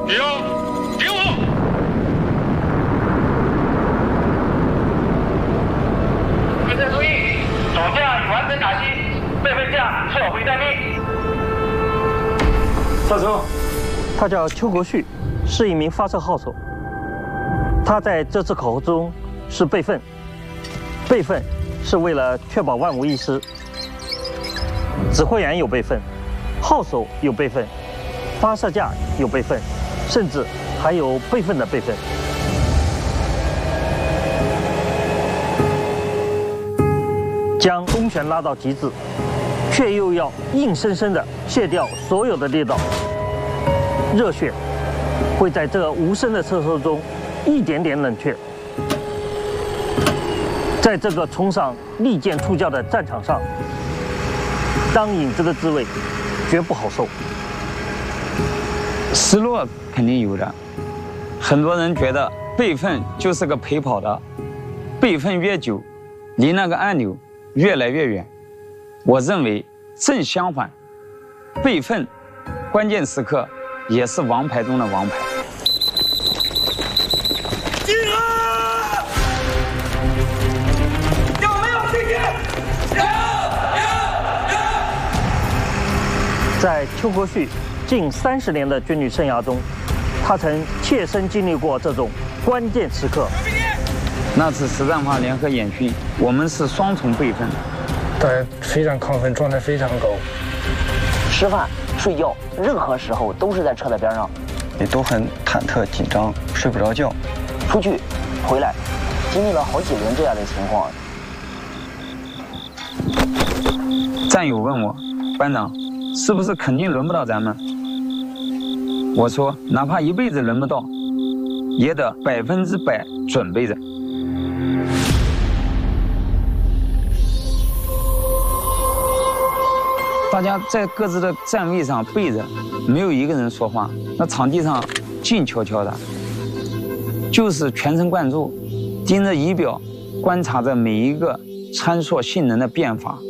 你要顶我！各位注意，主将已完成打击，备份将撤回待命。 上车。 他叫邱国旭，是一名发射号手。他在这次考核中是备份，备份是为了确保万无一失。指挥员有备份，号手有备份，发射架有备份，甚至还有备份的备份。将弓弦拉到极致，却又要硬生生地卸掉所有的力道。热血会在这无声的测试中一点点冷却。在这个冲上利剑出鞘的战场上，当影子的滋味绝不好受。 失落肯定有的，很多人觉得备份就是个陪跑的，备份越久，离那个按钮越来越远。我认为正相反，备份关键时刻也是王牌中的王牌。 集合！有没有听见？有！ 在邱国旭近30年的军旅生涯中，他曾切身经历过这种关键时刻。 那次实战化联合演训，我们是双重备份， 大家非常亢奋，状态非常高。 吃饭、睡觉，任何时候都是在车的边上， 也都很忐忑紧张，睡不着觉。 出去，回来，经历了好几轮这样的情况。 战友问我，班长，是不是肯定轮不到咱们？我说，哪怕一辈子轮不到，也得100%准备着。大家在各自的站位上背着，没有一个人说话，那场地上静悄悄的，就是全神贯注，盯着仪表，观察着每一个参数性能的变化。